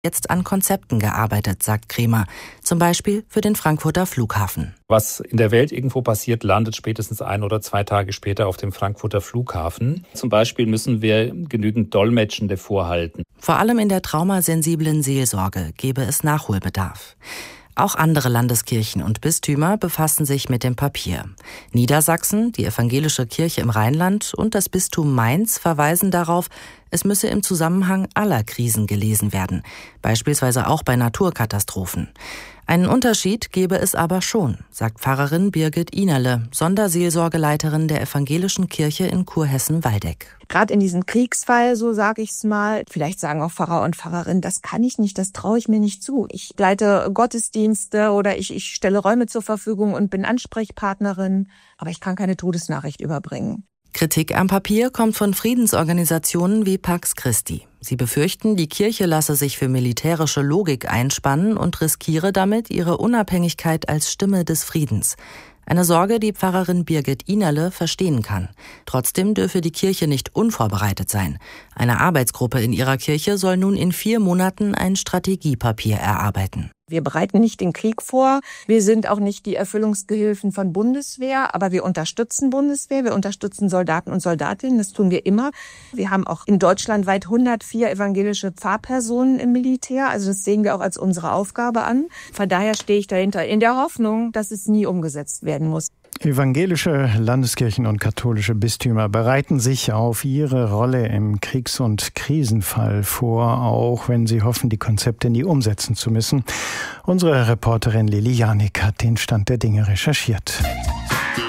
jetzt an Konzepten gearbeitet, sagt Kremer. Zum Beispiel für den Frankfurter Flughafen. Was in der Welt irgendwo passiert, landet spätestens 1 oder 2 Tage später auf dem Frankfurter Flughafen. Zum Beispiel müssen wir genügend Dolmetschende vorhalten. Vor allem in der traumasensiblen Seelsorge gebe es Nachholbedarf. Auch andere Landeskirchen und Bistümer befassen sich mit dem Papier. Niedersachsen, die evangelische Kirche im Rheinland und das Bistum Mainz verweisen darauf, es müsse im Zusammenhang aller Krisen gelesen werden, beispielsweise auch bei Naturkatastrophen. Einen Unterschied gebe es aber schon, sagt Pfarrerin Birgit Inerle, Sonderseelsorgeleiterin der evangelischen Kirche in Kurhessen-Waldeck. Gerade in diesem Kriegsfall, so sage ich's mal, vielleicht sagen auch Pfarrer und Pfarrerinnen, das kann ich nicht, das traue ich mir nicht zu. Ich leite Gottesdienste oder ich stelle Räume zur Verfügung und bin Ansprechpartnerin, aber ich kann keine Todesnachricht überbringen. Kritik am Papier kommt von Friedensorganisationen wie Pax Christi. Sie befürchten, die Kirche lasse sich für militärische Logik einspannen und riskiere damit ihre Unabhängigkeit als Stimme des Friedens. Eine Sorge, die Pfarrerin Birgit Inerle verstehen kann. Trotzdem dürfe die Kirche nicht unvorbereitet sein. Eine Arbeitsgruppe in ihrer Kirche soll nun in 4 Monaten ein Strategiepapier erarbeiten. Wir bereiten nicht den Krieg vor. Wir sind auch nicht die Erfüllungsgehilfen von Bundeswehr, aber wir unterstützen Bundeswehr. Wir unterstützen Soldaten und Soldatinnen. Das tun wir immer. Wir haben auch in Deutschland weit 104 evangelische Pfarrpersonen im Militär. Also das sehen wir auch als unsere Aufgabe an. Von daher stehe ich dahinter in der Hoffnung, dass es nie umgesetzt werden muss. Evangelische Landeskirchen und katholische Bistümer bereiten sich auf ihre Rolle im Kriegs- und Krisenfall vor, auch wenn sie hoffen, die Konzepte nie umsetzen zu müssen. Unsere Reporterin Lili Janik hat den Stand der Dinge recherchiert.